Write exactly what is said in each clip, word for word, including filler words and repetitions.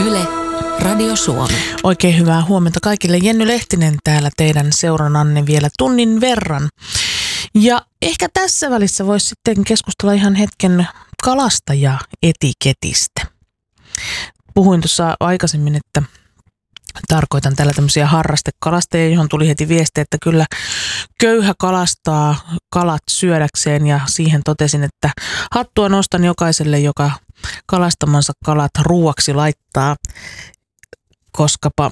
Yle, Radio Suomi. Oikein hyvää huomenta kaikille. Jenny Lehtinen täällä teidän seurannanne vielä tunnin verran. Ja ehkä tässä välissä voisi sitten keskustella ihan hetken kalastajaetiketistä. Puhuin tuossa aikaisemmin, että tarkoitan tällä tämmöisiä harrastekalastajia, johon tuli heti viesti, että kyllä köyhä kalastaa kalat syödäkseen, ja siihen totesin, että hattua nostan jokaiselle, joka kalastamansa kalat ruuaksi laittaa, koskapa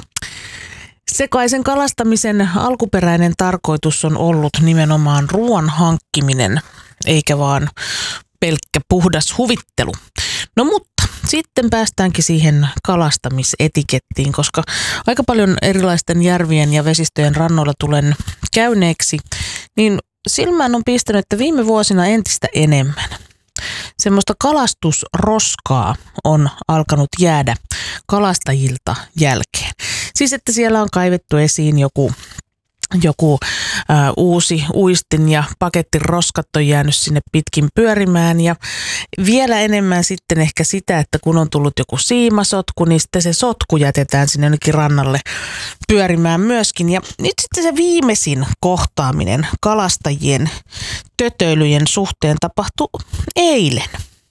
sekaisen kalastamisen alkuperäinen tarkoitus on ollut nimenomaan ruoan hankkiminen, eikä vaan pelkkä puhdas huvittelu. No mutta sitten päästäänkin siihen kalastamisetikettiin, koska aika paljon erilaisten järvien ja vesistöjen rannoilla tulen käyneeksi, niin silmään on pistänyt, että viime vuosina entistä enemmän semmoista kalastusroskaa on alkanut jäädä kalastajilta jälkeen. Siis että siellä on kaivettu esiin joku Joku ä, uusi uistin ja paketin roskat on jäänyt sinne pitkin pyörimään, ja vielä enemmän sitten ehkä sitä, että kun on tullut joku siimasotku, niin sitten se sotku jätetään sinne jonnekin rannalle pyörimään myöskin. Ja nyt sitten se viimeisin kohtaaminen kalastajien tötöilyjen suhteen tapahtui eilen.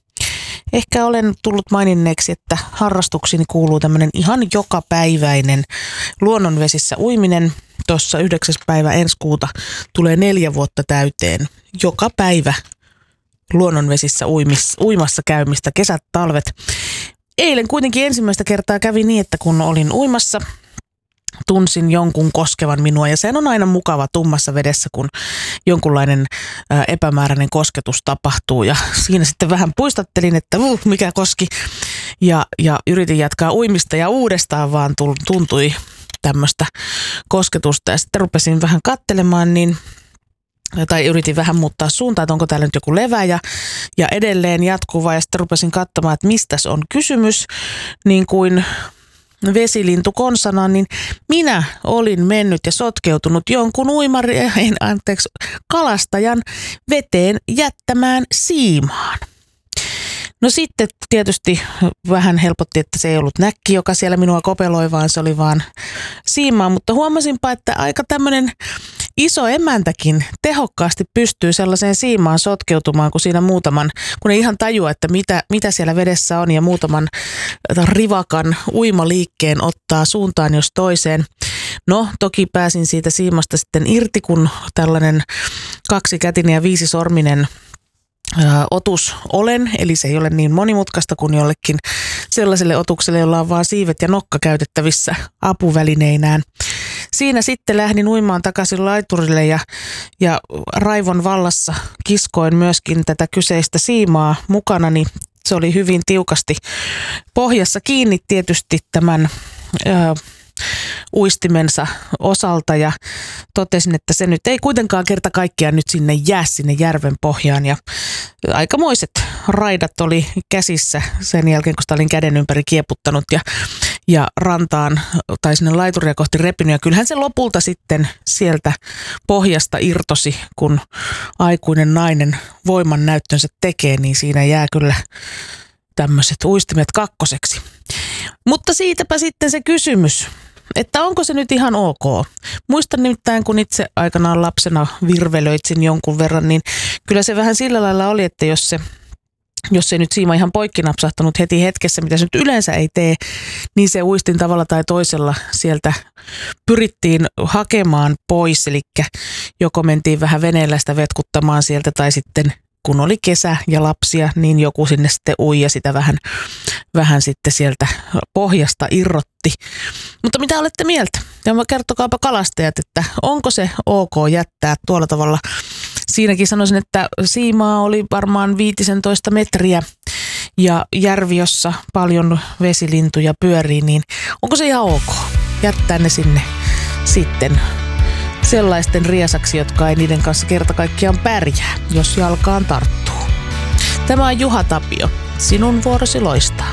Ehkä olen tullut maininneeksi, että harrastuksiini kuuluu tämmöinen ihan jokapäiväinen luonnonvesissä uiminen. Tuossa yhdeksäs päivä ensi kuuta tulee neljä vuotta täyteen. Joka päivä luonnonvesissä uimis, uimassa käymistä, kesät, talvet. Eilen kuitenkin ensimmäistä kertaa kävi niin, että kun olin uimassa, tunsin jonkun koskevan minua, ja sehän on aina mukava tummassa vedessä, kun jonkunlainen ää, epämääräinen kosketus tapahtuu, ja siinä sitten vähän puistattelin, että uh, mikä koski, ja, ja yritin jatkaa uimista, ja uudestaan vaan tuntui tämmöistä kosketusta, ja sitten rupesin vähän katselemaan, niin tai yritin vähän muuttaa suuntaan, että onko täällä nyt joku levä, ja, ja edelleen jatkuva, ja sitten rupesin katsomaan, että mistäs on kysymys, niin kuin vesilintu konsana, niin minä olin mennyt ja sotkeutunut jonkun uimari, anteeksi, kalastajan veteen jättämään siimaan. No sitten tietysti vähän helpotti, että se ei ollut näkki, joka siellä minua kopeloi, vaan se oli vaan siimaa, mutta huomasinpa, että aika tämmöinen iso emäntäkin tehokkaasti pystyy sellaiseen siimaan sotkeutumaan, kun siinä muutaman, kun ei ihan tajua, että mitä, mitä siellä vedessä on, ja muutaman rivakan uimaliikkeen ottaa suuntaan jos toiseen. No toki pääsin siitä siimasta sitten irti, kun tällainen kaksikätinen ja viisisorminen otus olen, eli se ei ole niin monimutkaista kuin jollekin sellaiselle otukselle, jolla on vaan siivet ja nokka käytettävissä apuvälineinään. Siinä sitten lähdin uimaan takaisin laiturille, ja, ja raivon vallassa kiskoin myöskin tätä kyseistä siimaa mukanani. Se oli hyvin tiukasti pohjassa kiinni tietysti tämän ö, uistimensa osalta, ja totesin, että se nyt ei kuitenkaan kerta kaikkiaan nyt sinne jää sinne järven pohjaan, ja aikamoiset raidat oli käsissä sen jälkeen, kun sitä olin käden ympäri kieputtanut ja, ja rantaan tai sinne laituria kohti repinyt, ja kyllähän se lopulta sitten sieltä pohjasta irtosi, kun aikuinen nainen voiman näyttönsä tekee, niin siinä jää kyllä tämmöiset uistimet kakkoseksi. Mutta siitäpä sitten se kysymys, että onko se nyt ihan ok. Muistan nimittäin, kun itse aikanaan lapsena virvelöitsin jonkun verran, niin kyllä se vähän sillä lailla oli, että jos se Jos ei nyt siima ihan poikki napsahtanut heti hetkessä, mitä se nyt yleensä ei tee, niin se uistin tavalla tai toisella sieltä pyrittiin hakemaan pois. Eli joko mentiin vähän veneellä sitä vetkuttamaan sieltä, tai sitten kun oli kesä ja lapsia, niin joku sinne sitten ui ja sitä vähän, vähän sitten sieltä pohjasta irrotti. Mutta mitä olette mieltä? Ja kertokaapa kalastajat, että onko se ok jättää tuolla tavalla. Siinäkin sanoisin, että siimaa oli varmaan viisitoista metriä ja järvi, jossa paljon vesilintuja pyörii, niin onko se ihan ok jättää ne sinne sitten sellaisten riesaksi, jotka ei niiden kanssa kerta kaikkiaan pärjää, jos jalkaan tarttuu. Tämä on Juha Tapio. Sinun vuorosi loistaa.